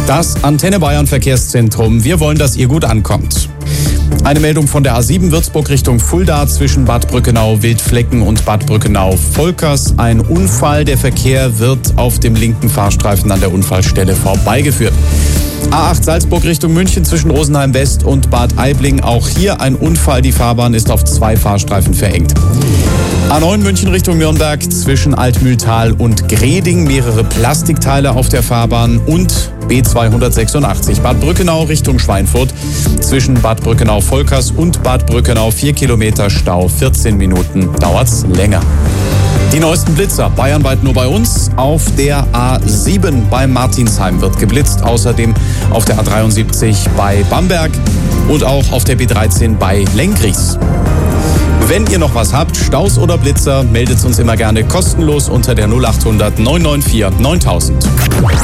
Das Antenne Bayern Verkehrszentrum. Wir wollen, dass ihr gut ankommt. Eine Meldung von der A7 Würzburg Richtung Fulda zwischen Bad Brückenau-Wildflecken und Bad Brückenau-Volkers. Ein Unfall. Der Verkehr wird auf dem linken Fahrstreifen an der Unfallstelle vorbeigeführt. A8 Salzburg Richtung München zwischen Rosenheim West und Bad Aibling. Auch hier ein Unfall. Die Fahrbahn ist auf 2 Fahrstreifen verengt. A9 München Richtung Nürnberg zwischen Altmühltal und Greding. Mehrere Plastikteile auf der Fahrbahn. Und B286 Bad Brückenau Richtung Schweinfurt zwischen Bad Brückenau-Volkers und Bad Brückenau 4 Kilometer Stau. 14 Minuten dauert's länger. Die neuesten Blitzer, bayernweit nur bei uns. Auf der A7 bei Martinsheim wird geblitzt. Außerdem auf der A73 bei Bamberg und auch auf der B13 bei Lenggries. Wenn ihr noch was habt, Staus oder Blitzer, meldet uns immer gerne kostenlos unter der 0800 994 9000.